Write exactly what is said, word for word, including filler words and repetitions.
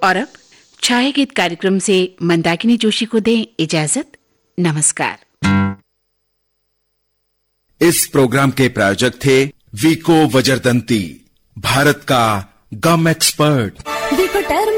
और अब छाया गीत कार्यक्रम से मंदाकिनी जोशी को दें इजाजत। नमस्कार। इस प्रोग्राम के प्रायोजक थे वीको वज्रदंती, भारत का गम एक्सपर्ट।